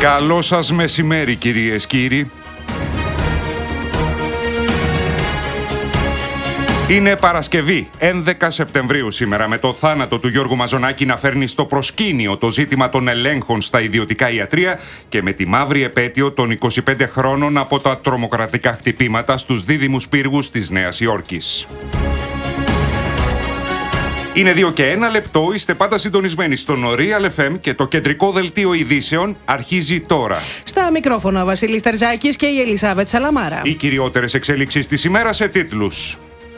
Καλό σας μεσημέρι, κυρίες, κύριοι. Είναι Παρασκευή, 11 Σεπτεμβρίου σήμερα, με το θάνατο του Γιώργου Μαζονάκη να φέρνει στο προσκήνιο το ζήτημα των ελέγχων στα ιδιωτικά ιατρεία και με τη μαύρη επέτειο των 25 χρόνων από τα τρομοκρατικά χτυπήματα στους δίδυμους πύργους της Νέας Υόρκης. Είναι 2 και 1 λεπτό, είστε πάντα συντονισμένοι στον Real FM και το κεντρικό δελτίο ειδήσεων αρχίζει τώρα. Στα μικρόφωνα ο Βασίλης Τερζάκης και η Ελισάβετ Σαλαμάρα. Οι κυριότερες εξέλιξεις της ημέρας σε τίτλους.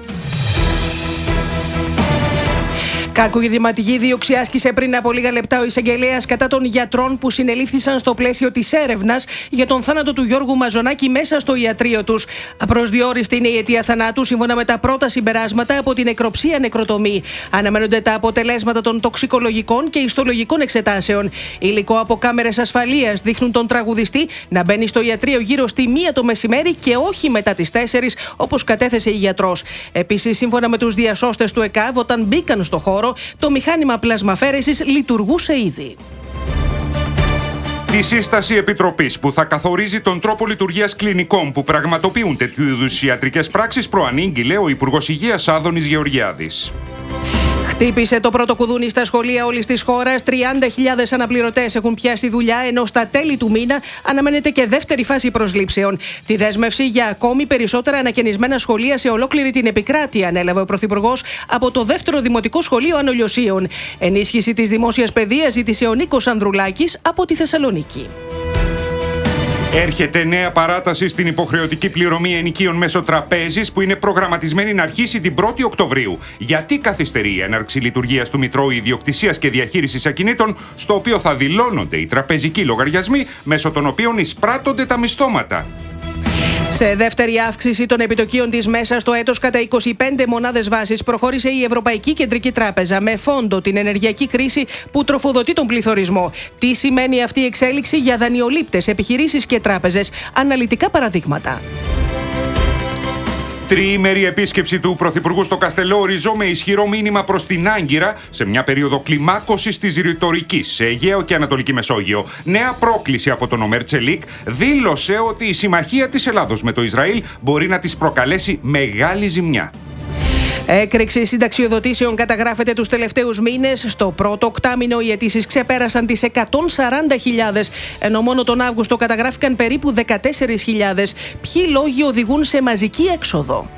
Κακουργηματική δίωξη άσκησε πριν από λίγα λεπτά ο εισαγγελέας κατά των γιατρών που συνελήφθησαν στο πλαίσιο της έρευνας για τον θάνατο του Γιώργου Μαζονάκη μέσα στο ιατρείο τους. Απροσδιόριστη είναι η αιτία θανάτου σύμφωνα με τα πρώτα συμπεράσματα από την νεκροψία νεκροτομή. Αναμένονται τα αποτελέσματα των τοξικολογικών και ιστολογικών εξετάσεων. Υλικό από κάμερες ασφαλείας δείχνουν τον τραγουδιστή να μπαίνει στο ιατρείο γύρω στη 1 το μεσημέρι και όχι μετά τις 4 όπως κατέθεσε η γιατρός. Επίσης, σύμφωνα με τους διασώστες του ΕΚΑΒ, όταν μπήκαν στο χώρο, το μηχάνημα πλασμαφέρεσης λειτουργούσε ήδη. Τη σύσταση επιτροπής που θα καθορίζει τον τρόπο λειτουργίας κλινικών που πραγματοποιούν τέτοιου είδους ιατρικές πράξεις προανήγγειλε ο Υπουργός Υγείας Άδωνης Γεωργιάδης. Χτύπησε το πρώτο κουδούνι στα σχολεία όλης της χώρας. 30.000 αναπληρωτές έχουν πιάσει δουλειά, ενώ στα τέλη του μήνα αναμένεται και δεύτερη φάση προσλήψεων. Τη δέσμευση για ακόμη περισσότερα ανακαινισμένα σχολεία σε ολόκληρη την επικράτεια ανέλαβε ο Πρωθυπουργός από το δεύτερο Δημοτικό Σχολείο Άνω Λιωσίων. Ενίσχυση της δημόσιας παιδείας ζήτησε ο Νίκος Ανδρουλάκης από τη Θεσσαλονίκη. Έρχεται νέα παράταση στην υποχρεωτική πληρωμή ενοικίων μέσω τραπέζης που είναι προγραμματισμένη να αρχίσει την 1η Οκτωβρίου. Γιατί καθυστερεί η έναρξη λειτουργίας του Μητρώου Ιδιοκτησίας και Διαχείρισης Ακινήτων, στο οποίο θα δηλώνονται οι τραπεζικοί λογαριασμοί μέσω των οποίων εισπράττονται τα μισθώματα. Σε δεύτερη αύξηση των επιτοκίων της μέσα στο έτος κατά 25 μονάδες βάσης προχώρησε η Ευρωπαϊκή Κεντρική Τράπεζα με φόντο την ενεργειακή κρίση που τροφοδοτεί τον πληθωρισμό. Τι σημαίνει αυτή η εξέλιξη για δανειολήπτες, επιχειρήσεις και τράπεζες? Αναλυτικά παραδείγματα. Τριήμερη επίσκεψη του Πρωθυπουργού στο Καστελόριζο με ισχυρό μήνυμα προς την Άγκυρα σε μια περίοδο κλιμάκωσης της ρητορικής σε Αιγαίο και Ανατολική Μεσόγειο. Νέα πρόκληση από τον Ομέρ Τσελίκ δήλωσε ότι η συμμαχία της Ελλάδος με το Ισραήλ μπορεί να της προκαλέσει μεγάλη ζημιά. Έκρηξη συνταξιοδοτήσεων καταγράφεται τους τελευταίους μήνες. Στο πρώτο οκτάμηνο οι αιτήσεις ξεπέρασαν τις 140.000, ενώ μόνο τον Αύγουστο καταγράφηκαν περίπου 14.000. Ποιοι λόγοι οδηγούν σε μαζική έξοδο?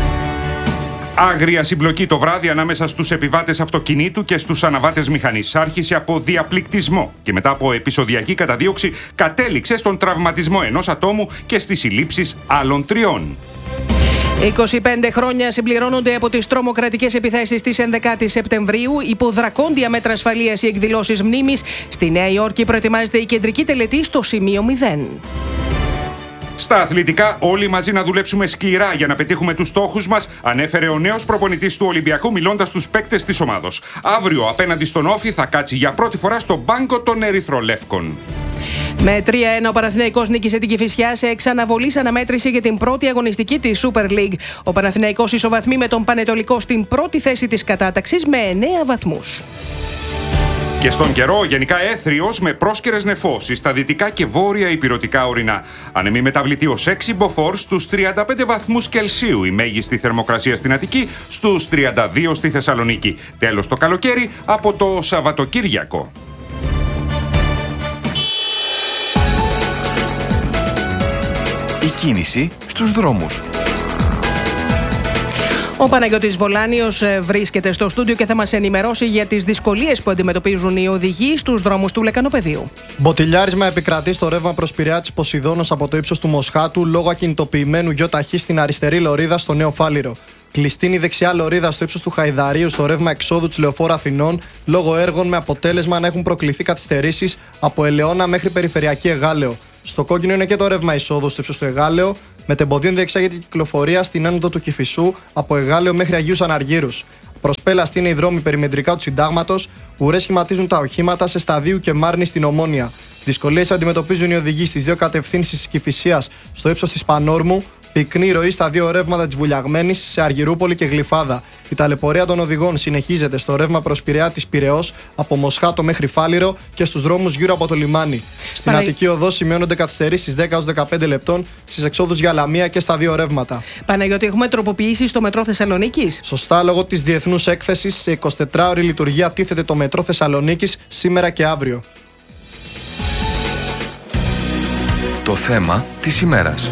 Άγρια συμπλοκή το βράδυ ανάμεσα στους επιβάτες αυτοκινήτου και στους αναβάτες μηχανής. Άρχισε από διαπληκτισμό και μετά από επεισοδιακή καταδίωξη κατέληξε στον τραυματισμό ενός ατόμου και στις συλλήψεις άλλων 3. 25 χρόνια συμπληρώνονται από τις τρομοκρατικές επιθέσεις της 11ης Σεπτεμβρίου. Υπό δρακόντια μέτρα ασφαλείας οι εκδηλώσεις μνήμης. Στη Νέα Υόρκη προετοιμάζεται η κεντρική τελετή στο σημείο 0. Στα αθλητικά, όλοι μαζί να δουλέψουμε σκληρά για να πετύχουμε τους στόχους μας, ανέφερε ο νέος προπονητής του Ολυμπιακού μιλώντας στους παίκτες της ομάδος. Αύριο απέναντι στον Όφη θα κάτσει για πρώτη φορά στον πάγκο των Ερυθρολεύκων. Με 3-1 ο Παναθηναϊκός νίκησε την Κηφισιά σε εξαναβολής αναμέτρηση για την πρώτη αγωνιστική της Super League. Ο Παναθηναϊκός ισοβαθμεί με τον Πανετολικό στην πρώτη θέση της κατάταξης με 9 βαθμούς. Και στον καιρό, γενικά έθριος με πρόσκαιρες νεφώσεις στα δυτικά και βόρεια ηπειρωτικά ορεινά. Ανεμή μεταβλητή ως 6 μποφόρ στους 35 βαθμούς Κελσίου, η μέγιστη θερμοκρασία στην Αττική, στους 32 στη Θεσσαλονίκη. Τέλος το καλοκαίρι από το Σαββατοκύριακο. Η κίνηση στους δρόμους. Ο Παναγιώτης Βολάνιος βρίσκεται στο στούντιο και θα μας ενημερώσει για τις δυσκολίες που αντιμετωπίζουν οι οδηγοί στους δρόμους του Λεκανοπεδίου. Μποτιλιάρισμα επικρατεί στο ρεύμα προς Πειραιά της Ποσειδώνος από το ύψος του Μοσχάτου λόγω ακινητοποιημένου γιοταχή στην αριστερή λωρίδα στο Νέο Φάληρο. Κλειστή η δεξιά λωρίδα στο ύψος του Χαϊδαρίου στο ρεύμα εξόδου της Λεωφόρου Αθηνών λόγω έργων με αποτέλεσμα να έχουν προκληθεί καθυστερήσεις από Ελαιώνα μέχρι Περιφερειακή Εγάλεο. Στο κόκκινο είναι και το ρεύμα εισόδου στο ύψος του Εγάλεο, με τεμποδίων διεξάγεται η κυκλοφορία στην άνοδο του Κηφισού από Εγάλεο μέχρι Αγίους Αναργύρους. Προσπέλαστη είναι οι δρόμοι περιμετρικά του Συντάγματος, ουρές σχηματίζουν τα οχήματα σε Σταδίου και Μάρνη στην Ομόνια. Δυσκολίες αντιμετωπίζουν οι οδηγοί στις δύο κατευθύνσεις της Κηφισίας στο ύψος της Πανόρμου, Πυκνή ροή στα δύο ρεύματα της Βουλιαγμένης σε Αργυρούπολη και Γλυφάδα. Η ταλαιπωρία των οδηγών συνεχίζεται στο ρεύμα προς Πειραιά της Πειραιώς, από Μοσχάτο μέχρι Φάληρο και στους δρόμους γύρω από το λιμάνι. Στην Αττική Οδό σημειώνονται καθυστερήσεις 10-15 λεπτών στις εξόδους για Λαμία και στα δύο ρεύματα. Παναγιώτη, έχουμε τροποποιήσει στο μετρό Θεσσαλονίκης. Σωστά, λόγω της διεθνούς έκθεσης, σε 24ωρη λειτουργία τίθεται το μετρό Θεσσαλονίκης σήμερα και αύριο. Το θέμα της ημέρας.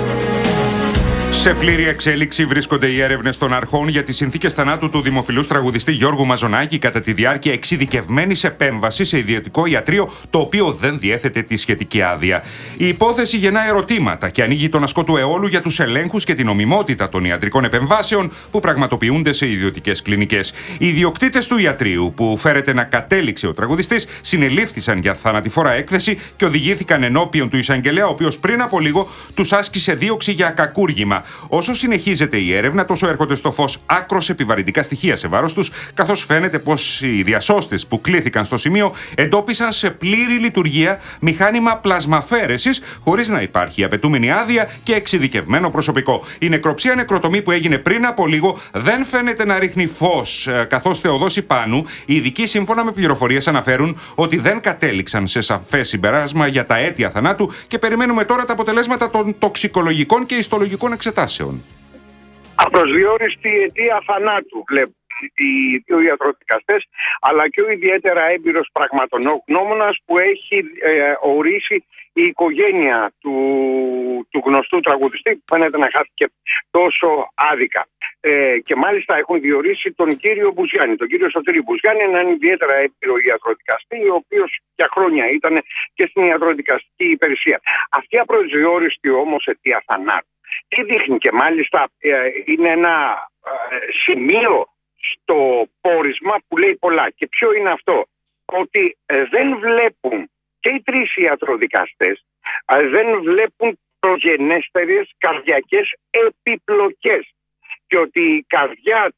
Σε πλήρη εξέλιξη βρίσκονται οι έρευνες των αρχών για τις συνθήκες θανάτου του δημοφιλούς τραγουδιστή Γιώργου Μαζονάκη κατά τη διάρκεια εξειδικευμένης επέμβασης σε ιδιωτικό ιατρείο, το οποίο δεν διέθετε τη σχετική άδεια. Η υπόθεση γεννά ερωτήματα και ανοίγει τον ασκό του αιώλου για τους ελέγχους και την νομιμότητα των ιατρικών επεμβάσεων που πραγματοποιούνται σε ιδιωτικές κλινικές. Οι ιδιοκτήτες του ιατρείου, που φέρεται να κατέληξε ο τραγουδιστής, συνελήφθησαν για θανατηφόρα έκθεση και οδηγήθηκαν ενώπιον του εισαγγελέα, ο οποίος πριν από λίγο τους άσκησε δίωξη για κακούργημα. Όσο συνεχίζεται η έρευνα, τόσο έρχονται στο φως άκρως επιβαρυντικά στοιχεία σε βάρος τους, καθώς φαίνεται πως οι διασώστες που κλήθηκαν στο σημείο εντόπισαν σε πλήρη λειτουργία μηχάνημα πλασμαφέρεσης, χωρίς να υπάρχει απαιτούμενη άδεια και εξειδικευμένο προσωπικό. Η νεκροψία νεκροτομή που έγινε πριν από λίγο δεν φαίνεται να ρίχνει φως, καθώς Θεοδόση Πάνου, οι ειδικοί σύμφωνα με πληροφορίες αναφέρουν ότι δεν κατέληξαν σε σαφές συμπεράσμα για τα αίτια θανάτου και περιμένουμε τώρα τα αποτελέσματα των τοξικολογικών και ιστολογικών εξετάσεων. Απροσδιόριστη αιτία θανάτου βλέπουν οι δύο ιατροδικαστές, αλλά και ο ιδιαίτερα έμπειρος πραγματογνώμονας που έχει ορίσει η οικογένεια του γνωστού τραγουδιστή, που φαίνεται να χάθηκε τόσο άδικα. Και μάλιστα έχουν διορίσει τον κύριο Μπουζιάννη, τον κύριο Σωτήρη Μπουζιάννη, έναν ιδιαίτερα έμπειρο ιατροδικαστή, ο οποίος για χρόνια ήταν και στην ιατροδικαστική υπηρεσία. Αυτή η απροσδιόριστη όμως αιτία θανάτου τι δείχνει, και μάλιστα είναι ένα σημείο στο πόρισμα που λέει πολλά. Και ποιο είναι αυτό? Ότι δεν βλέπουν, και οι τρεις ιατροδικαστές δεν βλέπουν προγενέστερες καρδιακές επιπλοκές, και ότι η καρδιά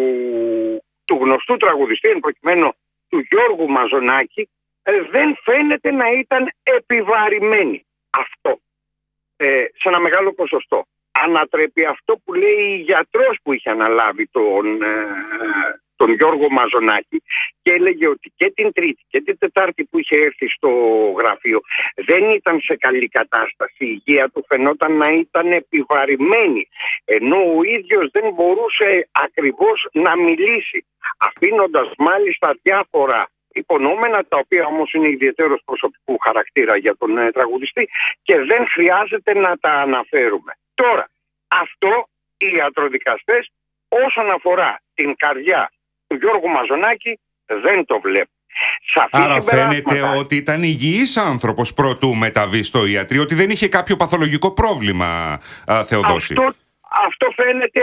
του γνωστού τραγουδιστή, εν προκειμένου του Γιώργου Μαζονάκη, δεν φαίνεται να ήταν επιβαρημένη. Αυτό σε ένα μεγάλο ποσοστό ανατρέπει αυτό που λέει η γιατρός που είχε αναλάβει τον Γιώργο Μαζονάκη, και έλεγε ότι και την Τρίτη και την Τετάρτη που είχε έρθει στο γραφείο δεν ήταν σε καλή κατάσταση. Η υγεία του φαινόταν να ήταν επιβαρημένη, ενώ ο ίδιος δεν μπορούσε ακριβώς να μιλήσει, αφήνοντας μάλιστα διάφορα υπονόμενα, τα οποία όμως είναι ιδιαίτερος προσωπικού χαρακτήρα για τον τραγουδιστή και δεν χρειάζεται να τα αναφέρουμε. Τώρα, αυτό οι ιατροδικαστές όσον αφορά την καρδιά του Γιώργου Μαζονάκη δεν το βλέπουν. Άρα φαίνεται ότι ήταν υγιής άνθρωπος προτού μεταβεί στο ιατρείο, ότι δεν είχε κάποιο παθολογικό πρόβλημα, Θεοδόση. Αυτό φαίνεται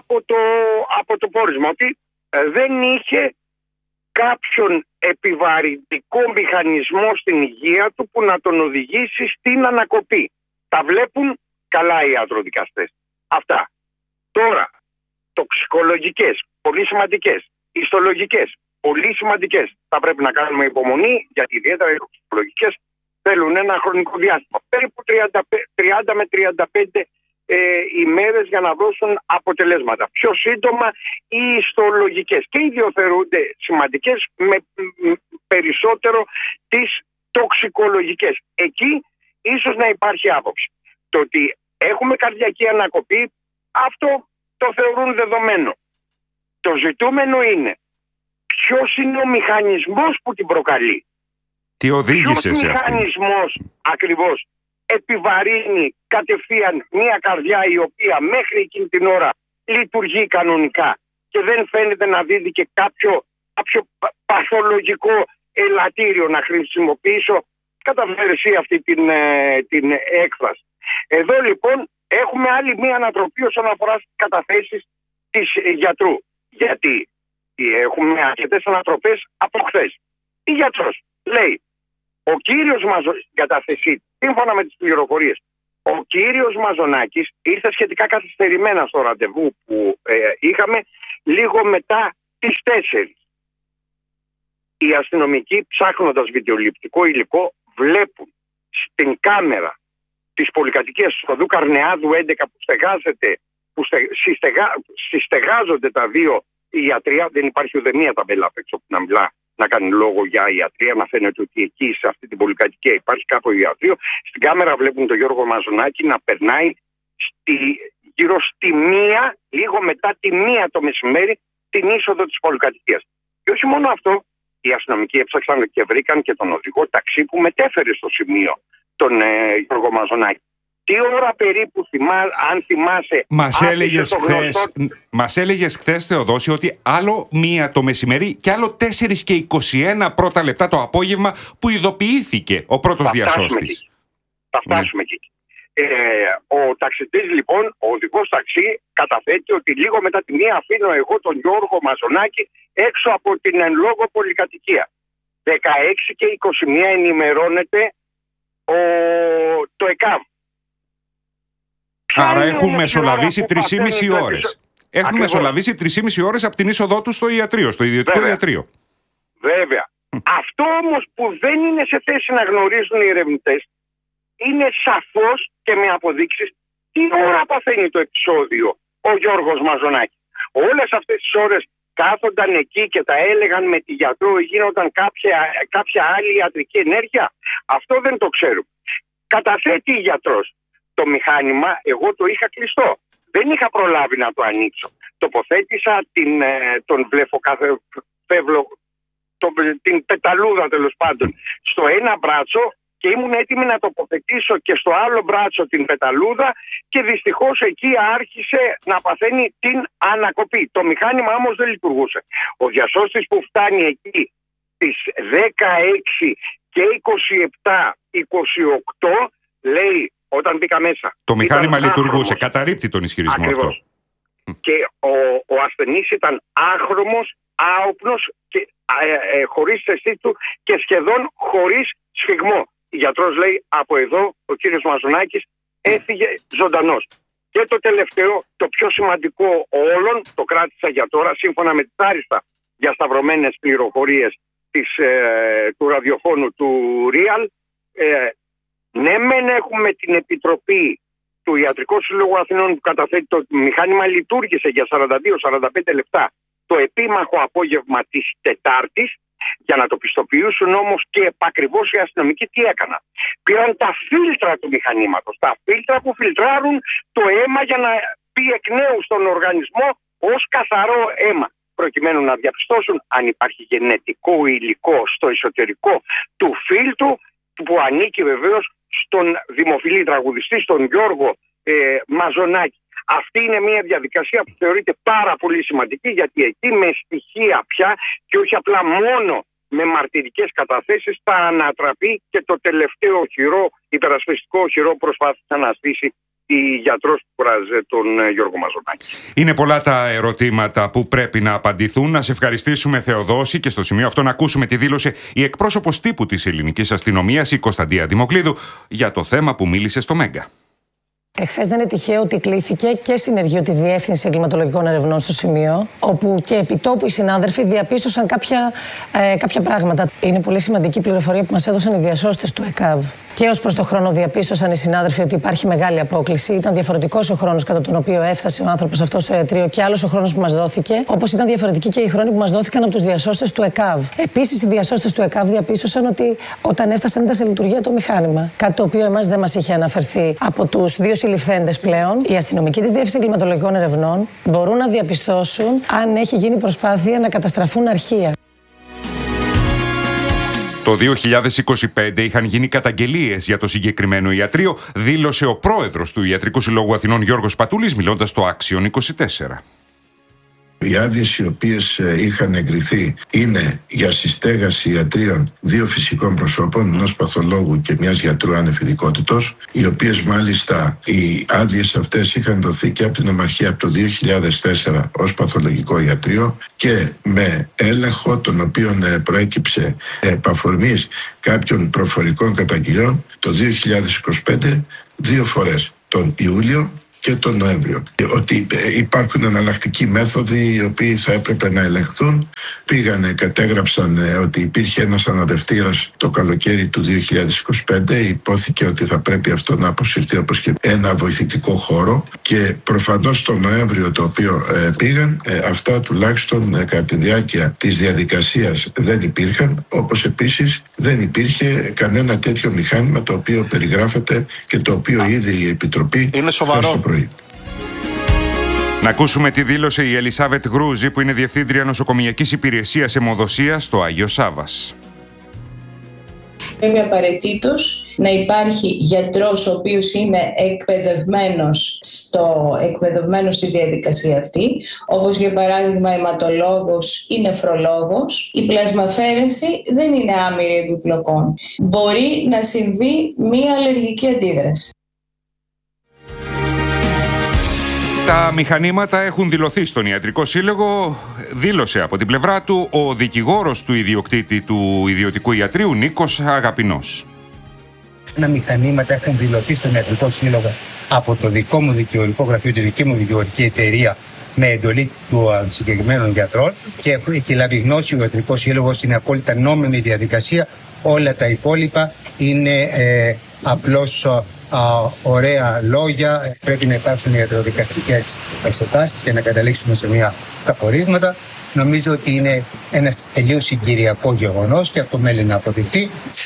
από το πόρισμα, ότι δεν είχε κάποιον επιβαρυντικό μηχανισμό στην υγεία του που να τον οδηγήσει στην ανακοπή. Τα βλέπουν καλά οι ιατροδικαστές. Αυτά. Τώρα, τοξικολογικές, πολύ σημαντικές. Ιστολογικές, πολύ σημαντικές. Θα πρέπει να κάνουμε υπομονή, γιατί ιδιαίτερα οι τοξικολογικές θέλουν ένα χρονικό διάστημα. Περίπου 30 με 35 ημέρες για να δώσουν αποτελέσματα. Πιο σύντομα οι ιστολογικές. Και οι δύο θεωρούνται σημαντικές, με περισσότερο τις τοξικολογικές. Εκεί ίσως να υπάρχει άποψη. Το ότι έχουμε καρδιακή ανακοπή, αυτό το θεωρούν δεδομένο. Το ζητούμενο είναι ποιος είναι ο μηχανισμός που την προκαλεί. Τι οδήγησε σε αυτό? Ποιος μηχανισμός ακριβώς επιβαρύνει κατευθείαν μια καρδιά η οποία μέχρι εκείνη την ώρα λειτουργεί κανονικά και δεν φαίνεται να δίδει και κάποιο παθολογικό ελαττήριο, να χρησιμοποιήσω κατά βερεσία αυτή την έκφραση. Εδώ λοιπόν έχουμε άλλη μία ανατροπή όσον αφορά στις καταθέσεις της γιατρού. Γιατί έχουμε αρκετές ανατροπές από χθες. Η γιατρός λέει, ο κύριος καταθεσή, σύμφωνα με τις πληροφορίες, ο κύριος Μαζονάκης ήρθε σχετικά καθυστερημένα στο ραντεβού που είχαμε, λίγο μετά τις 4. Οι αστυνομικοί, ψάχνοντας βιντεοληπτικό υλικό, βλέπουν στην κάμερα της πολυκατοικίας του Οδού Καρνεάδου 11 που στεγάζεται, συστεγάζονται τα δύο ιατρεία. Δεν υπάρχει ουδέμια ταμπέλα απ' έξω που να μιλά, να κάνει λόγο για ιατρεία, να φαίνεται ότι εκεί σε αυτή την πολυκατοικία υπάρχει κάποιο ιατρείο. Στην κάμερα βλέπουν τον Γιώργο Μαζονάκη να περνάει γύρω στη 1, λίγο μετά τη 1 το μεσημέρι, την είσοδο της πολυκατοικίας. Και όχι μόνο αυτό, οι αστυνομικοί έψαξαν και βρήκαν και τον οδηγό ταξί που μετέφερε στο σημείο τον Γιώργο Μαζονάκη. Τι ώρα περίπου, αν θυμάσαι... Μας έλεγες χθες, Θεοδόση, ότι άλλο 1 το μεσημέρι και άλλο 4:21 πρώτα λεπτά το απόγευμα που ειδοποιήθηκε ο πρώτος διασώστης. Θα φτάσουμε εκεί. Ο ταξιτής λοιπόν, ο οδηγός ταξί, καταθέτει ότι λίγο μετά τη 1 αφήνω εγώ τον Γιώργο Μαζονάκη έξω από την εν λόγω πολυκατοικία. 16:21 ενημερώνεται το ΕΚΑΒ. Άρα έχουν μεσολαβήσει 3,5 ώρες. Έχουν μεσολαβήσει 3,5 ώρες από την είσοδό του στο ιατρείο, στο ιδιωτικό ιατρείο. Βέβαια. Αυτό όμως που δεν είναι σε θέση να γνωρίζουν οι ερευνητές είναι σαφώς και με αποδείξεις τι ώρα παθαίνει το επεισόδιο ο Γιώργος Μαζονάκη. Όλες αυτές τις ώρες κάθονταν εκεί και τα έλεγαν με τη γιατρό, γίνονταν κάποια άλλη ιατρική ενέργεια. Αυτό δεν το ξέρουμε. Καταθέτει η γιατρός το μηχάνημα, εγώ το είχα κλειστό. Δεν είχα προλάβει να το ανοίξω. Τοποθέτησα την πεταλούδα τέλος πάντων στο ένα μπράτσο και ήμουν έτοιμη να τοποθετήσω και στο άλλο μπράτσο την πεταλούδα και δυστυχώς εκεί άρχισε να παθαίνει την ανακοπή. Το μηχάνημα όμως δεν λειτουργούσε. Ο διασώστης που φτάνει εκεί στις 16 και 27-28 λέει όταν μπήκα μέσα. Το μηχάνημα λειτουργούσε, καταρρίπτει τον ισχυρισμό αυτό. Και ο ασθενής ήταν άχρωμος, άοπνος και χωρίς αισθή του και σχεδόν χωρίς σφιγμό. Ο γιατρός λέει από εδώ ο κύριος Μαζονάκης έφυγε ζωντανός. Και το τελευταίο, το πιο σημαντικό όλων, το κράτησα για τώρα, σύμφωνα με τις άριστα διασταυρωμένες πληροφορίες του ραδιοφώνου του Real. Ναι, μεν έχουμε την επιτροπή του Ιατρικού Συλλόγου Αθηνών που καταθέτει το μηχάνημα λειτουργήσε για 42-45 λεπτά το επίμαχο απόγευμα της Τετάρτης. Για να το πιστοποιήσουν όμως και επακριβώς οι αστυνομικοί τι έκαναν. Πήραν τα φίλτρα του μηχανήματος, τα φίλτρα που φιλτράρουν το αίμα για να πει εκ νέου στον οργανισμό ως καθαρό αίμα, προκειμένου να διαπιστώσουν αν υπάρχει γενετικό υλικό στο εσωτερικό του φίλτρου που ανήκει βεβαίως στον δημοφιλή τραγουδιστή, στον Γιώργο Μαζονάκη. Αυτή είναι μια διαδικασία που θεωρείται πάρα πολύ σημαντική, γιατί εκεί με στοιχεία πια και όχι απλά μόνο με μαρτυρικές καταθέσεις θα ανατραπεί και το τελευταίο υπερασπιστικό οχυρό προσπάθησε να στήσει η γιατρός που κουράζε τον Γιώργο Μαζονάκη. Είναι πολλά τα ερωτήματα που πρέπει να απαντηθούν. Να σε ευχαριστήσουμε, Θεοδόση, και στο σημείο αυτό να ακούσουμε τη δήλωσε η εκπρόσωπος τύπου της ελληνικής αστυνομίας, η Κωνσταντία Δημοκλίδου, για το θέμα που μίλησε στο Μέγκα. Εχθές δεν είναι τυχαίο ότι κλήθηκε και συνεργείο της Διεύθυνσης Εγκληματολογικών Ερευνών στο σημείο, όπου και επιτόπου οι συνάδελφοι διαπίστωσαν κάποια πράγματα. Είναι πολύ σημαντική πληροφορία που μας έδωσαν οι διασώστες του ΕΚΑΒ. Και ως προς το χρόνο διαπίστωσαν οι συνάδελφοι ότι υπάρχει μεγάλη απόκλιση. Ήταν διαφορετικός ο χρόνος κατά τον οποίο έφτασε ο άνθρωπος αυτό στο ιατρείο και άλλος ο χρόνος που μας δόθηκε, όπως ήταν διαφορετικοί και οι χρόνοι που μας δόθηκαν από τους διασώστες του ΕΚΑΒ. Επίσης, οι διασώστες του ΕΚΑΒ διαπίστωσαν ότι όταν έφτασαν ήταν σε λειτουργία το μηχάνημα. Κάτι το οποίο εμάς δεν μας είχε αναφερθεί από τους δύο συλληφθέντες πλέον. Οι αστυνομικοί της Διεύθυνσης Εγκληματολογικών Ερευνών μπορούν να διαπιστώσουν αν έχει γίνει προσπάθεια να καταστραφούν αρχεία. Το 2025 είχαν γίνει καταγγελίες για το συγκεκριμένο ιατρείο, δήλωσε ο πρόεδρος του Ιατρικού Συλλόγου Αθηνών Γιώργος Πατούλης, μιλώντας στο Άξιον 24. Οι άδειες οι οποίες είχαν εγκριθεί είναι για συστέγαση ιατρίων 2 φυσικών προσώπων, ενός παθολόγου και μιας γιατρού ανεφηδικότητος, οι οποίες μάλιστα οι άδειες αυτές είχαν δοθεί και από την Ομαρχία από το 2004 ως παθολογικό ιατρείο και με έλεγχο τον οποίο προέκυψε επαφορμής κάποιων προφορικών καταγγελιών το 2025 2 φορές, τον Ιούλιο και τον Νοέμβριο. Ότι υπάρχουν εναλλακτικοί μέθοδοι οι οποίοι θα έπρεπε να ελεγχθούν. Πήγανε, κατέγραψαν ότι υπήρχε ένας αναδευτήρας το καλοκαίρι του 2025. Υπόθηκε ότι θα πρέπει αυτό να αποσυρθεί όπως και ένα βοηθητικό χώρο. Και προφανώς το Νοέμβριο το οποίο πήγαν, αυτά τουλάχιστον κατά τη διάρκεια της διαδικασίας δεν υπήρχαν. Όπως επίσης δεν υπήρχε κανένα τέτοιο μηχάνημα το οποίο περιγράφεται και το οποίο ήδη η Επιτροπή είναι σοβαρό. Να ακούσουμε τη δήλωσε η Ελισάβετ Γρούζη, που είναι Διευθύντρια Νοσοκομιακής Υπηρεσίας Αιμοδοσίας στο Άγιο Σάββας. Πρέπει απαραίτητος να υπάρχει γιατρός ο οποίος είναι εκπαιδευμένος στη διαδικασία αυτή, όπως για παράδειγμα αιματολόγος ή νεφρολόγος. Η πλασμαφέρενση δεν είναι άμυρη επιπλοκών. Μπορεί να συμβεί μία αλλεργική αντίδραση. Τα μηχανήματα έχουν δηλωθεί στον Ιατρικό Σύλλογο. Δήλωσε από την πλευρά του ο δικηγόρος του ιδιοκτήτη του ιδιωτικού ιατρείου, Νίκος Αγαπηνός. Τα μηχανήματα έχουν δηλωθεί στον Ιατρικό Σύλλογο από το δικό μου δικηγορικό γραφείο, τη δική μου δικηγορική εταιρεία, με εντολή των συγκεκριμένων γιατρών, και έχει λάβει γνώση ο Ιατρικός Σύλλογος, είναι απόλυτα νόμιμη διαδικασία. Όλα τα υπόλοιπα είναι απλώς ωραία λόγια. Πρέπει να υπάρξουν ιατροδικαστικές εξετάσεις και να καταλήξουμε στα πορίσματα. Νομίζω ότι είναι ένας τελείως συγκυριακό γεγονός και αυτό μένει να αποδειχθεί.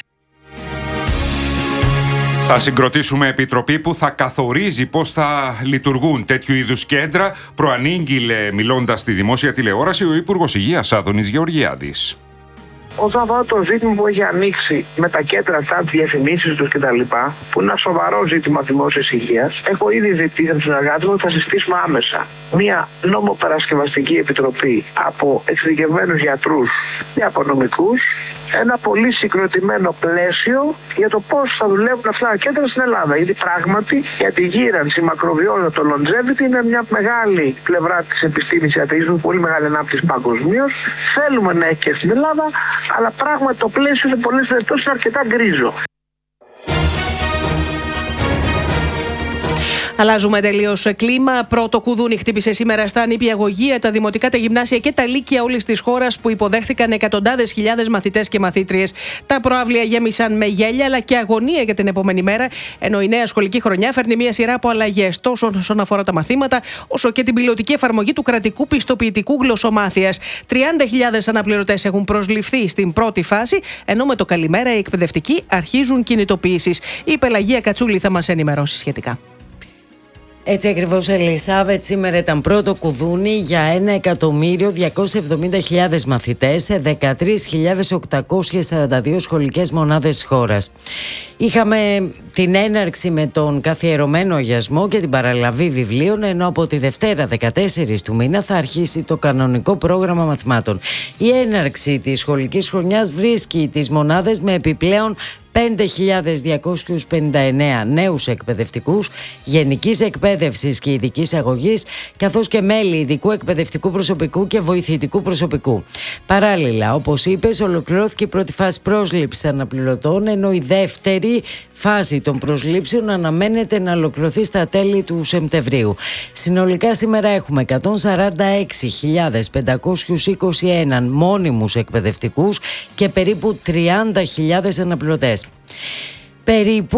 Θα συγκροτήσουμε επιτροπή που θα καθορίζει πώς θα λειτουργούν τέτοιου είδους κέντρα, προανήγγειλε μιλώντας στη δημόσια τηλεόραση ο Υπουργός Υγείας Άδωνης Γεωργιάδης. Όσον αφορά το ζήτημα που έχει ανοίξει με τα κέντρα αυτά, τις διαφημίσεις τους κτλ., που είναι ένα σοβαρό ζήτημα δημόσιας υγείας, έχω ήδη ζητήσει από τους συνεργάτες μου ότι θα συστήσουμε άμεσα μια νομοπαρασκευαστική επιτροπή από εξειδικευμένους γιατρούς και από νομικούς, ένα πολύ συγκροτημένο πλαίσιο για το πώς θα δουλεύουν αυτά τα κέντρα στην Ελλάδα. Γιατί πράγματι για τη γύρανση, μακροβιότητα, το longevity είναι μια μεγάλη πλευρά της επιστήμης ιατρικής, με πολύ μεγάλη ανάπτυξη παγκοσμίως. Θέλουμε να έχει και στην Ελλάδα, αλλά πράγματι το πλαίσιο σε πολλές περιπτώσεις είναι αρκετά γκρίζο. Αλλάζουμε τελείως κλίμα. Πρώτο κουδούνι χτύπησε σήμερα στα νηπιαγωγεία, τα δημοτικά, τα γυμνάσια και τα λύκεια όλης της χώρας, που υποδέχθηκαν εκατοντάδες χιλιάδες μαθητές και μαθήτριες. Τα προαύλια γέμισαν με γέλια αλλά και αγωνία για την επόμενη μέρα, ενώ η νέα σχολική χρονιά φέρνει μια σειρά από αλλαγές, τόσο όσον αφορά τα μαθήματα, όσο και την πιλωτική εφαρμογή του κρατικού πιστοποιητικού γλωσσομάθειας. 30.000 αναπληρωτές έχουν προσληφθεί στην πρώτη φάση, ενώ με το καλημέρα οι εκπαιδευτικοί αρχίζουν κινητοποιήσεις. Η Πελαγία Κατσούλη θα μας ενημερώσει σχετικά. Έτσι ακριβώς, Ελισάβετ, σήμερα ήταν πρώτο κουδούνι για 1.270.000 μαθητές σε 13.842 σχολικές μονάδες χώρας. Είχαμε την έναρξη με τον καθιερωμένο αγιασμό και την παραλαβή βιβλίων, ενώ από τη Δευτέρα 14 του μήνα θα αρχίσει το κανονικό πρόγραμμα μαθημάτων. Η έναρξη της σχολικής χρονιάς βρίσκει τις μονάδες με επιπλέον 5.259 νέους εκπαιδευτικούς γενικής εκπαίδευσης και ειδικής αγωγής, καθώς και μέλη ειδικού εκπαιδευτικού προσωπικού και βοηθητικού προσωπικού. Παράλληλα, όπως είπες, ολοκληρώθηκε η πρώτη φάση πρόσληψης αναπληρωτών, ενώ η δεύτερη φάση των προσλήψεων αναμένεται να ολοκληρωθεί στα τέλη του Σεπτεμβρίου. Συνολικά σήμερα έχουμε 146.521 μόνιμους εκπαιδευτικούς και περίπου 30.000 αναπληρωτές. Περίπου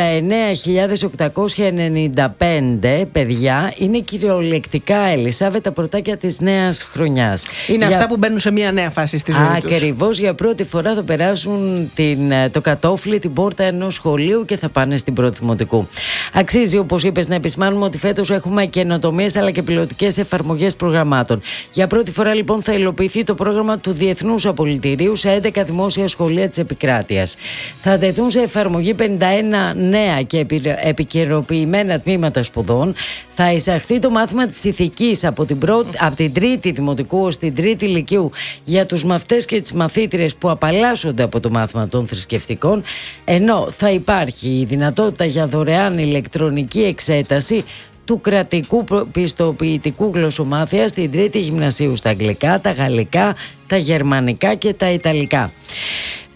69.895 παιδιά είναι κυριολεκτικά, Ελισάβετ, τα πρωτάκια της νέας χρονιάς. Είναι αυτά που μπαίνουν σε μια νέα φάση στη ζωή τους. Ακριβώς, για πρώτη φορά θα περάσουν το κατόφλι, την πόρτα ενός σχολείου και θα πάνε στην πρώτη δημοτικού. Αξίζει, όπως είπες, να επισημάνουμε ότι φέτος έχουμε καινοτομίες αλλά και πιλωτικές εφαρμογές προγραμμάτων. Για πρώτη φορά, λοιπόν, θα υλοποιηθεί το πρόγραμμα του Διεθνούς Απολυτηρίου σε 11 δημόσια σχολεία της επικράτειας. Θα τεθούν σε εφαρμογή 51 νέα και επικαιροποιημένα τμήματα σπουδών. Θα εισαχθεί το μάθημα της ηθικής από την τρίτη δημοτικού ως την τρίτη λυκείου για τους μαθητές και τις μαθήτριες που απαλλάσσονται από το μάθημα των θρησκευτικών, ενώ θα υπάρχει η δυνατότητα για δωρεάν ηλεκτρονική εξέταση του κρατικού πιστοποιητικού γλωσσομάθειας στην τρίτη γυμνασίου στα αγγλικά, τα γαλλικά, τα γερμανικά και τα ιταλικά.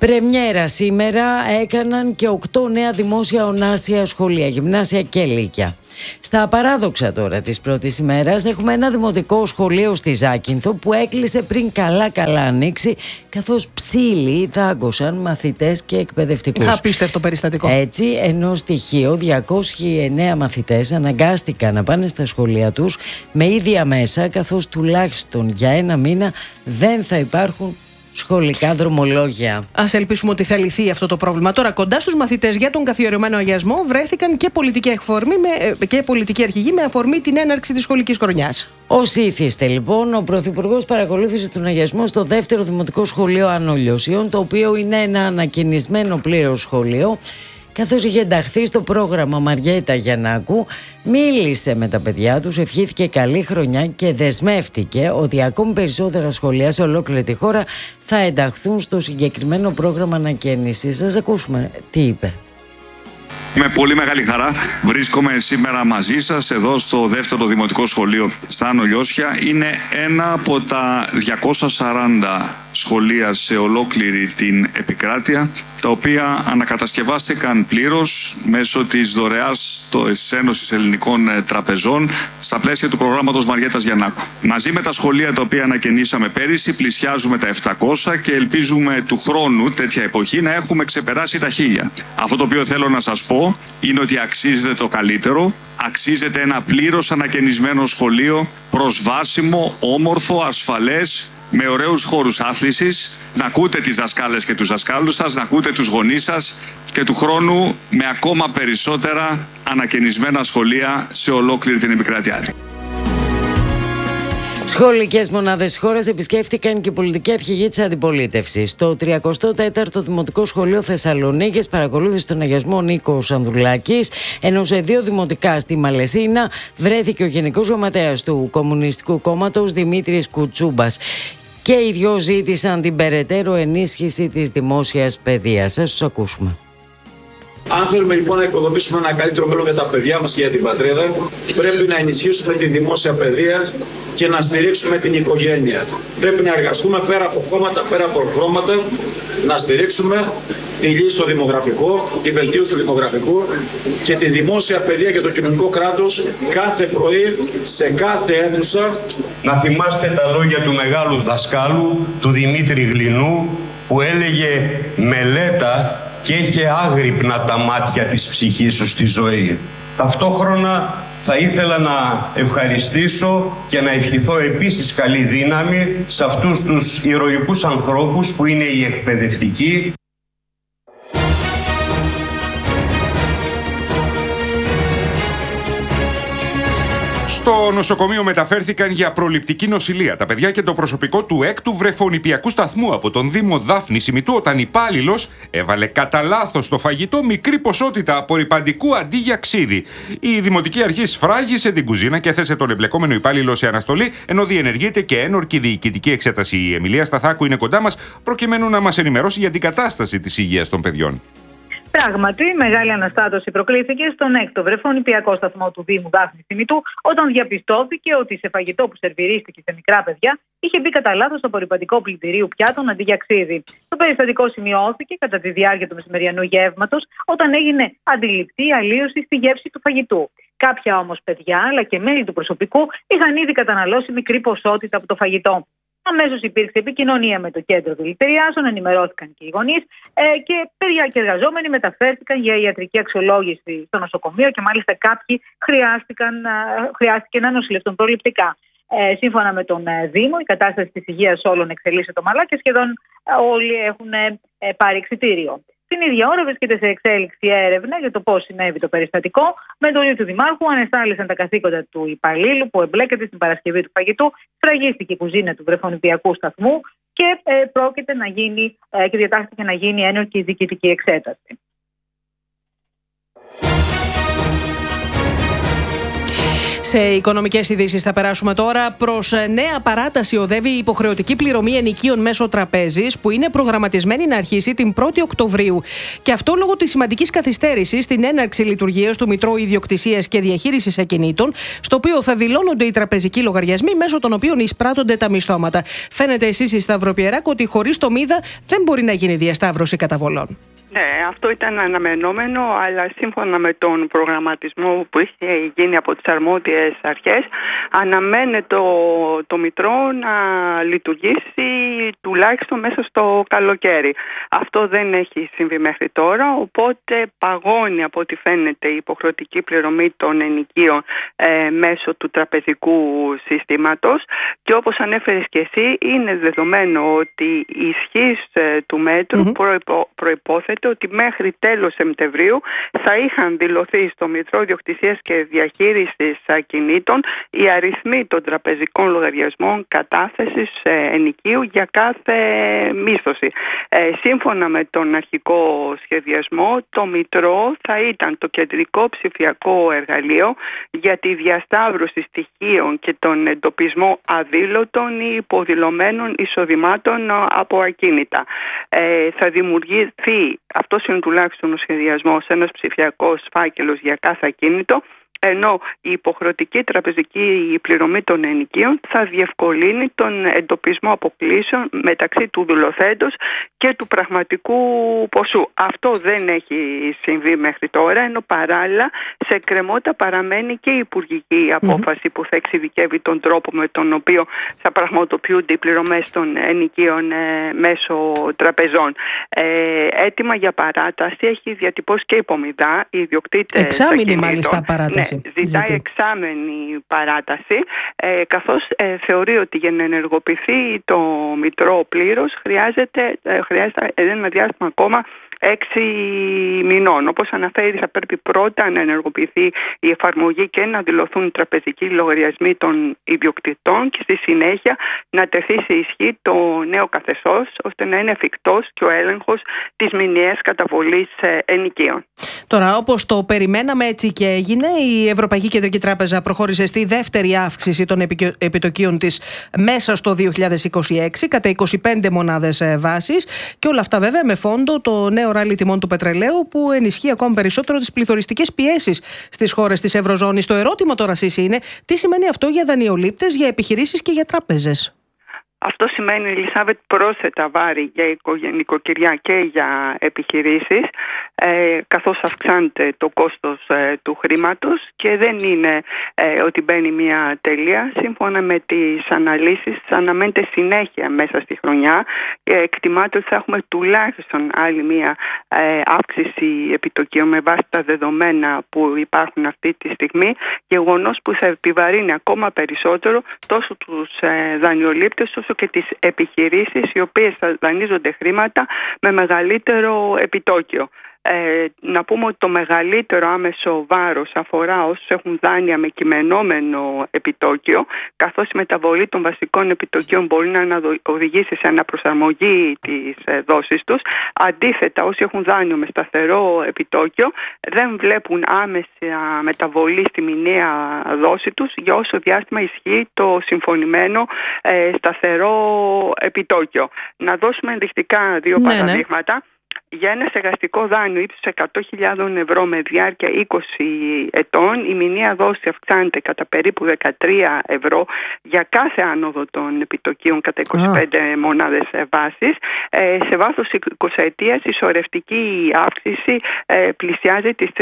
Πρεμιέρα σήμερα έκαναν και 8 νέα δημόσια ονάσια σχολεία, γυμνάσια και λύκεια. Στα παράδοξα τώρα της πρώτης ημέρας έχουμε ένα δημοτικό σχολείο στη Ζάκυνθο που έκλεισε πριν καλά ανοίξει, καθώς ψήλοι δάγκωσαν μαθητές και εκπαιδευτικούς. Απίστευτο περιστατικό. Έτσι, ενώ στοιχείο 209 μαθητές αναγκάστηκαν να πάνε στα σχολεία τους με ίδια μέσα, καθώς τουλάχιστον για ένα μήνα δεν θα υπάρχουν σχολικά δρομολόγια. Ας ελπίσουμε ότι θα λυθεί αυτό το πρόβλημα. Τώρα, κοντά στους μαθητές για τον καθιερωμένο αγιασμό βρέθηκαν και πολιτικοί αρχηγοί με αφορμή την έναρξη της σχολικής χρονιάς. Ως ήθιστε λοιπόν, ο Πρωθυπουργός παρακολούθησε τον αγιασμό στο δεύτερο δημοτικό σχολείο Άνω Λιώσιων, το οποίο είναι ένα ανακαινισμένο πλήρως σχολείο. Καθώς είχε ενταχθεί στο πρόγραμμα Μαριέτα Γιαννάκου, μίλησε με τα παιδιά τους, ευχήθηκε καλή χρονιά και δεσμεύτηκε ότι ακόμη περισσότερα σχολεία σε ολόκληρη τη χώρα θα ενταχθούν στο συγκεκριμένο πρόγραμμα ανακαίνησης. Ας ακούσουμε τι είπε. Με πολύ μεγάλη χαρά βρίσκομαι σήμερα μαζί σας εδώ στο δεύτερο δημοτικό σχολείο στα Άνω Λιώσια. Είναι ένα από τα 240 σχολεία σε ολόκληρη την επικράτεια, τα οποία ανακατασκευάστηκαν πλήρως μέσω της δωρεάς της Ένωσης Ελληνικών Τραπεζών στα πλαίσια του προγράμματος Μαριέτας Γιαννάκου. Μαζί με τα σχολεία τα οποία ανακαινήσαμε πέρυσι πλησιάζουμε τα 700 και ελπίζουμε του χρόνου τέτοια εποχή να έχουμε ξεπεράσει τα 1000. Αυτό το οποίο θέλω να σας πω είναι ότι αξίζεται το καλύτερο, αξίζεται ένα πλήρως ανακαινισμένο σχολείο, προσβάσιμο, όμορφο, ασφαλές, με ωραίους χώρους άθλησης, να ακούτε τις δασκάλες και τους δασκάλους σας, να ακούτε τους γονείς σας και του χρόνου με ακόμα περισσότερα ανακαινισμένα σχολεία σε ολόκληρη την επικράτειά. Σχολικές μονάδες χώρας επισκέφτηκαν και οι πολιτικοί αρχηγοί της αντιπολίτευσης. Στο 34ο Δημοτικό Σχολείο Θεσσαλονίκης παρακολούθησε τον αγιασμό ο Νίκος Ανδρουλάκης, ενώ σε 2 δημοτικά στη Μαλαισίνα βρέθηκε ο Γενικός Γραμματέας του Κομμουνιστικού Κόμματος Δημήτρης Κουτσούμπας. Και οι δυο ζήτησαν την περαιτέρω ενίσχυση της δημόσιας παιδείας. Ας τους ακούσουμε. Αν θέλουμε λοιπόν να οικοδομήσουμε ένα καλύτερο μέλλον για τα παιδιά μας και για την πατρίδα, πρέπει να ενισχύσουμε τη δημόσια παιδεία και να στηρίξουμε την οικογένεια. Πρέπει να εργαστούμε πέρα από κόμματα, πέρα από χρώματα, να στηρίξουμε τη λύση στο δημογραφικό, τη βελτίωση του δημογραφικού και τη δημόσια παιδεία και το κοινωνικό κράτος κάθε πρωί σε κάθε αίθουσα. Να θυμάστε τα λόγια του μεγάλου δασκάλου, του Δημήτρη Γλινού, που έλεγε «Μελέτα και είχε άγρυπνα τα μάτια της ψυχής σου στη ζωή». Ταυτόχρονα θα ήθελα να ευχαριστήσω και να ευχηθώ επίσης καλή δύναμη σε αυτούς τους ηρωικούς ανθρώπους που είναι οι εκπαιδευτικοί. Στο νοσοκομείο μεταφέρθηκαν για προληπτική νοσηλεία τα παιδιά και το προσωπικό του 6ου βρεφονηπιακού σταθμού από τον Δήμο Δάφνης Ημιτού, όταν υπάλληλος έβαλε κατά λάθος στο φαγητό μικρή ποσότητα απορρυπαντικού αντί για ξύδι. Η Δημοτική Αρχή σφράγισε την κουζίνα και έθεσε τον εμπλεκόμενο υπάλληλο σε αναστολή, ενώ διενεργείται και ένορκη διοικητική εξέταση. Η Εμιλία Σταθάκου είναι κοντά μας προκειμένου να μας ενημερώσει για την κατάσταση της υγείας των παιδιών. Πράγματι, μεγάλη αναστάτωση προκλήθηκε στον 6ο βρεφονηπιακό σταθμό του Δήμου Δάφνης Ημιτού, όταν διαπιστώθηκε ότι σε φαγητό που σερβιρίστηκε σε μικρά παιδιά είχε μπει κατά λάθος απορρυπαντικό πλυντηρίου πιάτων αντί για ξύδι. Το περιστατικό σημειώθηκε κατά τη διάρκεια του μεσημεριανού γεύματος, όταν έγινε αντιληπτή αλλίωση στη γεύση του φαγητού. Κάποια όμως παιδιά, αλλά και μέλη του προσωπικού, είχαν ήδη καταναλώσει μικρή ποσότητα από το φαγητό. Αμέσως υπήρξε επικοινωνία με το κέντρο δηλητηριάσεων, ενημερώθηκαν και οι γονείς και παιδιά και εργαζόμενοι μεταφέρθηκαν για ιατρική αξιολόγηση στο νοσοκομείο και μάλιστα κάποιοι χρειάστηκε να νοσηλευτούν προληπτικά. Σύμφωνα με τον Δήμο, η κατάσταση της υγείας όλων εξελίσσεται ομαλά και σχεδόν όλοι έχουν πάρει εξιτήριο. Την ίδια ώρα βρίσκεται σε εξέλιξη έρευνα για το πώς συνέβη το περιστατικό. Με εντολή του Δημάρχου ανεστάλησαν τα καθήκοντα του υπαλλήλου που εμπλέκεται στην παρασκευή του φαγητού, σφραγίστηκε η κουζίνα του βρεφονηπιακού σταθμού και πρόκειται να γίνει και διατάχθηκε να γίνει ένορκη διοικητική εξέταση. Σε οικονομικές ειδήσεις θα περάσουμε τώρα. Προς νέα παράταση οδεύει η υποχρεωτική πληρωμή ενοικίων μέσω τραπέζης, που είναι προγραμματισμένη να αρχίσει την 1η Οκτωβρίου. Και αυτό λόγω της σημαντικής καθυστέρησης στην έναρξη λειτουργίας του Μητρώου Ιδιοκτησίας και Διαχείρισης Ακινήτων, στο οποίο θα δηλώνονται οι τραπεζικοί λογαριασμοί μέσω των οποίων εισπράττονται τα μισθώματα. Φαίνεται εσείς, η Σταυροπιεράκο, ότι χωρίς το ΜΙΔΑ δεν μπορεί να γίνει διασταύρωση καταβολών. Ναι, αυτό ήταν αναμενόμενο, αλλά σύμφωνα με τον προγραμματισμό που είχε γίνει από τις αρμόδιες αρχές, αναμένεται το Μητρό να λειτουργήσει τουλάχιστον μέσα στο καλοκαίρι. Αυτό δεν έχει συμβεί μέχρι τώρα, οπότε παγώνει από ό,τι φαίνεται η υποχρεωτική πληρωμή των ενοικίων μέσω του τραπεζικού συστήματος, και όπως ανέφερες και εσύ, είναι δεδομένο ότι η ισχύς του μέτρου προϋπόθεται ότι μέχρι τέλος Σεπτεμβρίου θα είχαν δηλωθεί στο Μητρό Ιδιοκτησίας και Διαχείρισης Ακινήτων οι αριθμοί των τραπεζικών λογαριασμών κατάθεσης ενοικίου για κάθε μίσθωση. Σύμφωνα με τον αρχικό σχεδιασμό, το Μητρό θα ήταν το κεντρικό ψηφιακό εργαλείο για τη διασταύρωση στοιχείων και τον εντοπισμό αδήλωτων ή υποδηλωμένων εισοδημάτων από ακίνητα. Θα δημιουργηθεί, αυτός είναι τουλάχιστον ο σχεδιασμός, ένας ψηφιακός φάκελος για κάθε ακίνητο, ενώ η υποχρεωτική τραπεζική πληρωμή των ενοικίων θα διευκολύνει τον εντοπισμό αποκλήσεων μεταξύ του δηλωθέντος και του πραγματικού ποσού. Αυτό δεν έχει συμβεί μέχρι τώρα, ενώ παράλληλα σε εκκρεμότητα παραμένει και η υπουργική απόφαση που θα εξειδικεύει τον τρόπο με τον οποίο θα πραγματοποιούνται οι πληρωμές των ενοικίων μέσω τραπεζών. Έτοιμα για παράταση έχει διατυπώσει και η Πομιδά, οι ιδιοκτήτες. Εξάμηνη μάλιστα παράταση. Ζητάει εξάμενη παράταση, καθώς θεωρεί ότι για να ενεργοποιηθεί το Μητρό πλήρως χρειάζεται ένα διάστημα ακόμα 6 μηνών. Όπως αναφέρει, θα πρέπει πρώτα να ενεργοποιηθεί η εφαρμογή και να δηλωθούν οι τραπεζικοί λογαριασμοί των ιδιοκτητών και στη συνέχεια να τεθεί σε ισχύ το νέο καθεστώς, ώστε να είναι εφικτός και ο έλεγχος της μηνιαίας καταβολής ενοικίων. Τώρα, όπως το περιμέναμε, έτσι και έγινε. Η Ευρωπαϊκή Κεντρική Τράπεζα προχώρησε στη δεύτερη αύξηση των επιτοκίων της μέσα στο 2026 κατά 25 μονάδες βάσης, και όλα αυτά βέβαια με φόντο το νέο ράλι τιμών του πετρελαίου, που ενισχύει ακόμη περισσότερο τις πληθωριστικές πιέσεις στις χώρες της Ευρωζώνης. Το ερώτημα τώρα, Σύση, είναι τι σημαίνει αυτό για δανειολήπτες, για επιχειρήσεις και για τράπεζες. Αυτό σημαίνει, Ελισάβετ, πρόσθετα βάρη για νοικοκυριά και για επιχειρήσεις, καθώς αυξάνεται το κόστος του χρήματος, και δεν είναι ότι μπαίνει μια τελεία. Σύμφωνα με τις αναλύσεις, αναμένεται συνέχεια μέσα στη χρονιά. Εκτιμάται ότι θα έχουμε τουλάχιστον άλλη μια αύξηση επιτοκίων με βάση τα δεδομένα που υπάρχουν αυτή τη στιγμή, γεγονός που θα επιβαρύνει ακόμα περισσότερο τόσο τους δανειολήπτες όσο και τις επιχειρήσεις, οι οποίες θα δανείζονται χρήματα με μεγαλύτερο επιτόκιο. Να πούμε ότι το μεγαλύτερο άμεσο βάρος αφορά όσους έχουν δάνεια με κειμενόμενο επιτόκιο, καθώς η μεταβολή των βασικών επιτοκίων μπορεί να οδηγήσει σε αναπροσαρμογή της δόσης τους. Αντίθετα, όσοι έχουν δάνειο με σταθερό επιτόκιο δεν βλέπουν άμεσα μεταβολή στη μηνιαία δόση τους για όσο διάστημα ισχύει το συμφωνημένο σταθερό επιτόκιο. Να δώσουμε ενδεικτικά δύο παραδείγματα. Για ένα στεγαστικό δάνειο ύψους 100.000 ευρώ με διάρκεια 20 ετών, η μηνιαία δόση αυξάνεται κατά περίπου 13 ευρώ για κάθε άνοδο των επιτοκίων κατά 25 μονάδες βάσης. Σε βάθος 20 ετίας η σωρευτική αύξηση πλησιάζει τις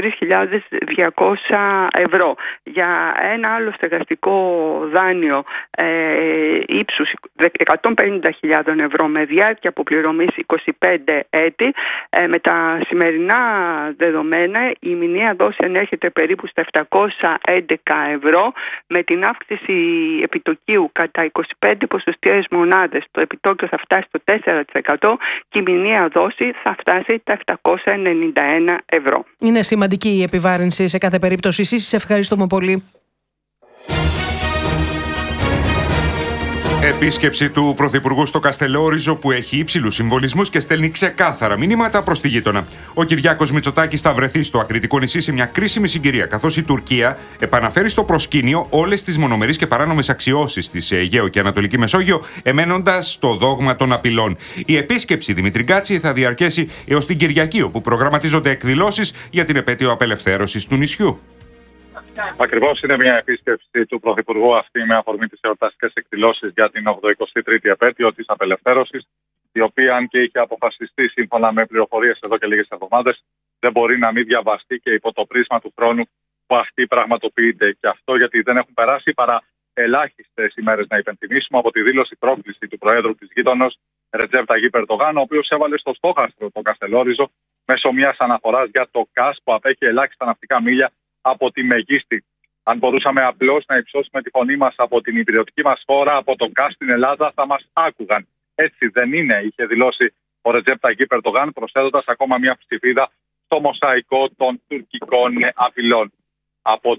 3.200 ευρώ. Για ένα άλλο στεγαστικό δάνειο ύψους 150.000 ευρώ με διάρκεια αποπληρωμής 25 έτη, με τα σημερινά δεδομένα η μηνιαία δόση ανέρχεται περίπου στα 711 ευρώ, με την αύξηση επιτοκίου κατά 25 ποσοστιαίες μονάδες. Το επιτόκιο θα φτάσει στο 4% και η μηνιαία δόση θα φτάσει τα 791 ευρώ. Είναι σημαντική η επιβάρυνση σε κάθε περίπτωση. Εσείς ευχαριστούμε πολύ. Επίσκεψη του Πρωθυπουργού στο Καστελόριζο που έχει υψηλούς συμβολισμούς και στέλνει ξεκάθαρα μηνύματα προς τη γείτονα. Ο Κυριάκος Μητσοτάκης θα βρεθεί στο Ακριτικό νησί σε μια κρίσιμη συγκυρία, καθώς η Τουρκία επαναφέρει στο προσκήνιο όλες τις μονομερείς και παράνομες αξιώσεις της Αιγαίου και Ανατολική Μεσόγειο, εμένοντας στο δόγμα των απειλών. Η επίσκεψη Δημήτρη Γκάτση θα διαρκέσει έως την Κυριακή, όπου προγραμματίζονται εκδηλώσεις για την επέτειο απελευθέρωσης του νησιού. Ακριβώς, είναι μια επίσκεψη του Πρωθυπουργού αυτή με αφορμή τις εορταστικές εκδηλώσεις για την 83η επέτειο της απελευθέρωσης, η οποία, αν και είχε αποφασιστεί σύμφωνα με πληροφορίες εδώ και λίγες εβδομάδες, δεν μπορεί να μην διαβαστεί και υπό το πρίσμα του χρόνου που αυτή πραγματοποιείται. Και αυτό γιατί δεν έχουν περάσει παρά ελάχιστες ημέρες, να υπενθυμίσουμε, από τη δήλωση πρόκληση του Προέδρου της γείτονος, Ρετζέπ Ταγίπ Ερντογάν, ο οποίος έβαλε στο στόχαστρο το Καστελόριζο μέσω μιας αναφοράς για το ΚΑΣ που απέχει ελάχιστα ναυτικά μίλια από τη μεγίστη. Αν μπορούσαμε απλώς να υψώσουμε τη φωνή μας από την υπηρετική μας χώρα, από το ΚΑΣ στην Ελλάδα, θα μας άκουγαν. Έτσι δεν είναι, είχε δηλώσει ο Ρετζέπ Ταγίπ Ερντογάν, προσθέτοντας ακόμα μια ψηφίδα στο μοσαϊκό των τουρκικών απειλών. Από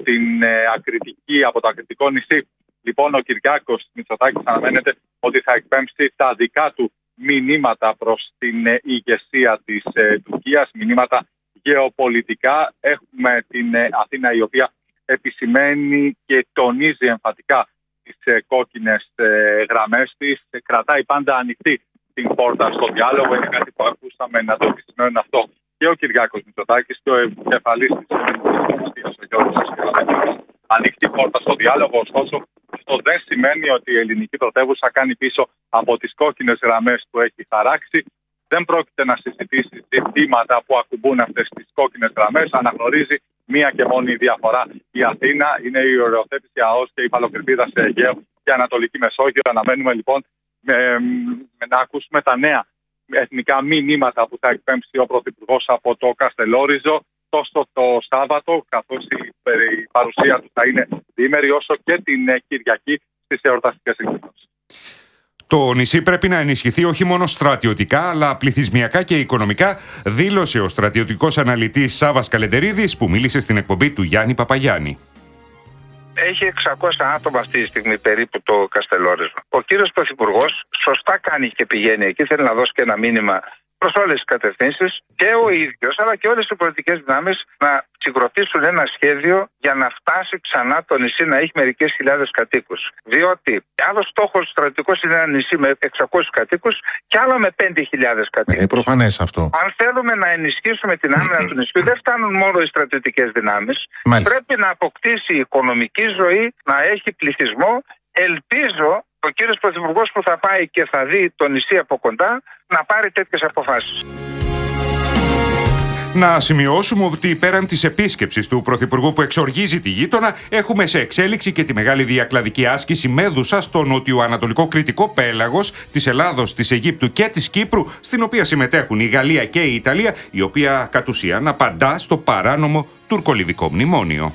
το ακριτικό νησί, λοιπόν, ο Κυριάκος Μητσοτάκης αναμένεται ότι θα εκπέμψει τα δικά του μηνύματα προς την ηγεσία της Τουρκίας, μηνύματα γεωπολιτικά. Έχουμε την Αθήνα, η οποία επισημαίνει και τονίζει εμφατικά τις κόκκινες γραμμές της. Κρατάει πάντα ανοιχτή την πόρτα στο διάλογο. Είναι κάτι που ακούσαμε να το επισημαίνουν αυτό και ο Κυριάκος Μητσοτάκης και ο επικεφαλής της Ελληνικής, ο Γιώργος Ασκελάκης. Ανοιχτή πόρτα στο διάλογο, ωστόσο, αυτό δεν σημαίνει ότι η ελληνική πρωτεύουσα κάνει πίσω από τις κόκκινες γραμμές που έχει χαράξει. Δεν πρόκειται να συζητήσει ζητήματα που ακουμπούν αυτές τις κόκκινες γραμμές. Αναγνωρίζει μία και μόνη διαφορά. Η Αθήνα είναι η οριοθέτηση ΑΟΣ και η υφαλοκρηπίδα σε Αιγαίο και Ανατολική Μεσόγειο. Αναμένουμε λοιπόν να ακούσουμε τα νέα εθνικά μηνύματα που θα εκπέμψει ο Πρωθυπουργός από το Καστελόριζο τόσο το Σάββατο, καθώς η παρουσία του θα είναι διήμερη, όσο και την Κυριακή στις εορταστικές εκδηλώσεις. Το νησί πρέπει να ενισχυθεί όχι μόνο στρατιωτικά, αλλά πληθυσμιακά και οικονομικά, δήλωσε ο στρατιωτικός αναλυτής Σάββας Καλεντερίδης, που μίλησε στην εκπομπή του Γιάννη Παπαγιάννη. Έχει 600 άτομα αυτή τη στιγμή περίπου το Καστελόριζο. Ο κύριος Πρωθυπουργός σωστά κάνει και πηγαίνει εκεί, θέλει να δώσει και ένα μήνυμα προς όλες τις κατευθύνσεις, και ο ίδιος αλλά και όλες οι πολιτικές δυνάμεις να συγκροτήσουν ένα σχέδιο για να φτάσει ξανά το νησί να έχει μερικές χιλιάδες κατοίκους. Διότι άλλος στόχος στρατιωτικός είναι ένα νησί με 600 κατοίκους και άλλο με 5.000 κατοίκους. Προφανές αυτό. Αν θέλουμε να ενισχύσουμε την άμυνα του νησιού, δεν φτάνουν μόνο οι στρατιωτικές δυνάμεις. Πρέπει να αποκτήσει η οικονομική ζωή, να έχει πληθυσμό. Ελπίζω ο κύριος Πρωθυπουργός που θα πάει και θα δει το νησί από κοντά να πάρει τέτοιες αποφάσεις. Να σημειώσουμε ότι πέραν της επίσκεψης του Πρωθυπουργού που εξοργίζει τη γείτονα, έχουμε σε εξέλιξη και τη μεγάλη διακλαδική άσκηση Μέδουσα στο νοτιοανατολικό κρητικό πέλαγος της Ελλάδος, της Αιγύπτου και της Κύπρου, στην οποία συμμετέχουν η Γαλλία και η Ιταλία, η οποία κατ' ουσίαν απαντά στο παράνομο τουρκολιβικό μνημόνιο.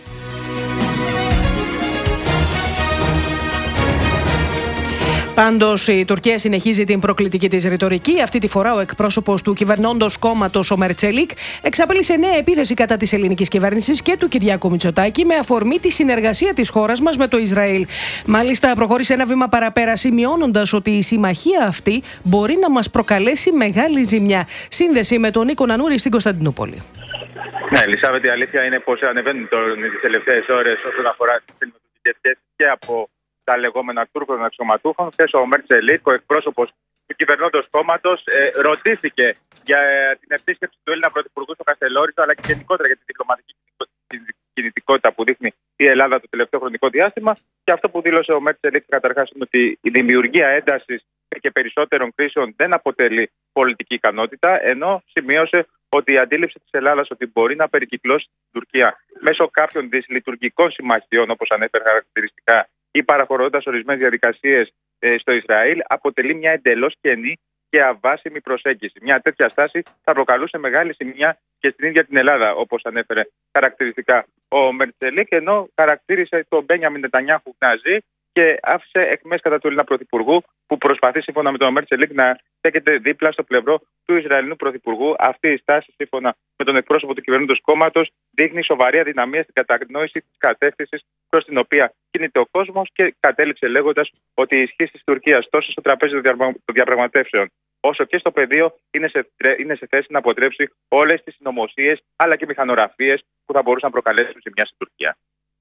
Πάντως, η Τουρκία συνεχίζει την προκλητική της ρητορική. Αυτή τη φορά, ο εκπρόσωπος του κυβερνώντος κόμματος, ο Μέρτσελικ, εξαπέλυσε νέα επίθεση κατά της ελληνικής κυβέρνησης και του Κυριάκου Μητσοτάκη με αφορμή τη συνεργασία της χώρας μας με το Ισραήλ. Μάλιστα, προχώρησε ένα βήμα παραπέρα, σημειώνοντας ότι η συμμαχία αυτή μπορεί να μας προκαλέσει μεγάλη ζημιά. Σύνδεση με τον Νίκο Νανούρη στην Κωνσταντινούπολη. Ναι, Ελισάβετ, η αλήθεια είναι πως ανεβαίνουν τις τελευταίες ώρες όσον αφορά τις κλιματικές σχέσεις και από τα λεγόμενα Τούρκων αξιωματούχων. Χθες ο Μέρτσελικ, ο εκπρόσωπος του κυβερνώντος κόμματος, ρωτήθηκε για την επίσκεψη του Έλληνα Πρωθυπουργού στο Καστελόριζο, αλλά και γενικότερα για τη διπλωματική κινητικότητα που δείχνει η Ελλάδα το τελευταίο χρονικό διάστημα. Και αυτό που δήλωσε ο Μέρτσελικ καταρχάς είναι ότι η δημιουργία έντασης και περισσότερων κρίσεων δεν αποτελεί πολιτική ικανότητα, ενώ σημείωσε ότι η αντίληψη της Ελλάδας ότι μπορεί να περικυκλώσει την Τουρκία μέσω κάποιων δυσλειτουργικών συμμαχιών, όπως ανέφερε χαρακτηριστικά, ή παραχωρώντας ορισμένες διαδικασίες στο Ισραήλ, αποτελεί μια εντελώς κενή και αβάσιμη προσέγγιση. Μια τέτοια στάση θα προκαλούσε μεγάλη ζημιά και στην ίδια την Ελλάδα, όπως ανέφερε χαρακτηριστικά ο Μέρτσελικ, ενώ χαρακτήρισε τον Μπένιαμιν Νετανιάχου ναζί και άφησε εκμές κατά του Έλληνα Πρωθυπουργού, που προσπαθεί σύμφωνα με τον Ομέρ Τσελίκ να στέκεται δίπλα στο πλευρό του Ισραηλινού Πρωθυπουργού. Αυτή η στάση, σύμφωνα με τον εκπρόσωπο του κυβερνώντος κόμματος, δείχνει σοβαρή αδυναμία στην κατανόηση της κατεύθυνσης προς την οποία κινείται ο κόσμος και κατέληξε λέγοντας ότι η ισχύ της Τουρκίας τόσο στο τραπέζι των διαπραγματεύσεων όσο και στο πεδίο είναι σε θέση να αποτρέψει όλες τις συνωμοσίες αλλά και μηχανογραφίες που θα μπορούσαν να προκαλέσουν ζημιά στην Τουρκία.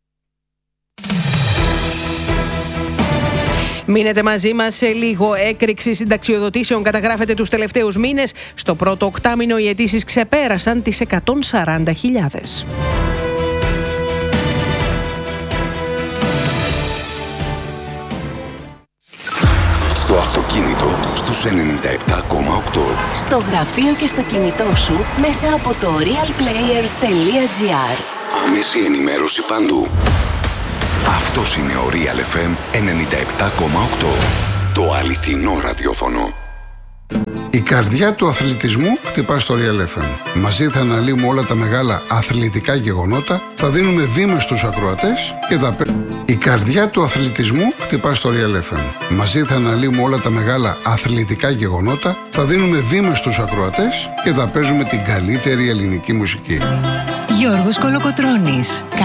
Μείνετε μαζί μας σε λίγο. Έκρηξη συνταξιοδοτήσεων καταγράφεται τους τελευταίους μήνες. Στο πρώτο οκτάμηνο οι αιτήσεις ξεπέρασαν τις 140.000. Στο αυτοκίνητο στους 97,8. Στο γραφείο και στο κινητό σου μέσα από το realplayer.gr. Άμεση ενημέρωση παντού. Αυτός είναι ο Real FM 97,8. Το αληθινό ραδιόφωνο. Η καρδιά του αθλητισμού χτυπά στο Real FM. Μαζί θα αναλύουμε όλα τα μεγάλα αθλητικά γεγονότα, θα δίνουμε βήμα στους ακροατές και θα... Η καρδιά του αθλητισμού χτυπά στο Real FM. Μαζί θα αναλύουμε όλα τα μεγάλα αθλητικά γεγονότα, θα δίνουμε βήμα στους ακροατές και θα παίζουμε την καλύτερη ελληνική μουσική. Γιώργος Κολοκοτρώνης.